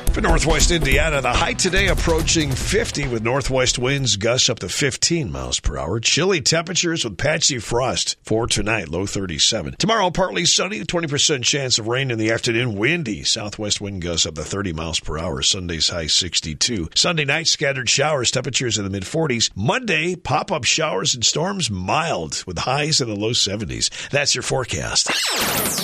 For northwest Indiana, the high today approaching 50 with northwest winds gusts up to 15 miles per hour. Chilly temperatures with patchy frost. For tonight, low 37. Tomorrow, partly sunny, 20% chance of rain in the afternoon. Windy, southwest wind gusts up to 30 miles per hour. Sunday's high 62. Sunday night, scattered showers, temperatures in the mid-40s. Monday, pop-up showers and storms, mild with highs in the low 70s. That's your forecast.